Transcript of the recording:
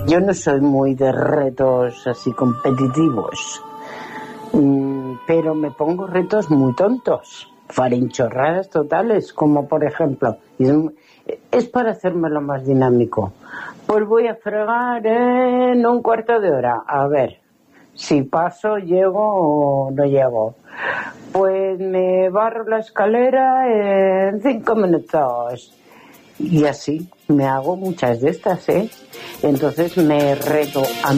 Yo no soy muy de retos así competitivos, pero me pongo retos muy tontos, farinchorradas totales, como por ejemplo, es para hacérmelo más dinámico. Pues voy a fregar en un cuarto de hora, a ver si paso, llego o no llego. Pues me barro la escalera en 5 minutos. Y así me hago muchas de estas, ¿eh? Entonces me reto a